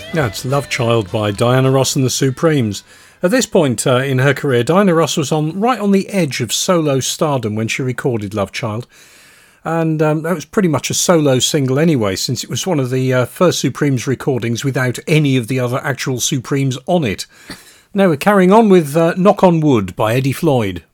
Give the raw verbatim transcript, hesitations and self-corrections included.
That's Love Child by Diana Ross and the Supremes. At this point uh, in her career, Diana Ross was on right on the edge of solo stardom when she recorded Love Child. And um, that was pretty much a solo single anyway, since it was one of the uh, first Supremes recordings without any of the other actual Supremes on it. Now we're carrying on with uh, Knock on Wood by Eddie Floyd.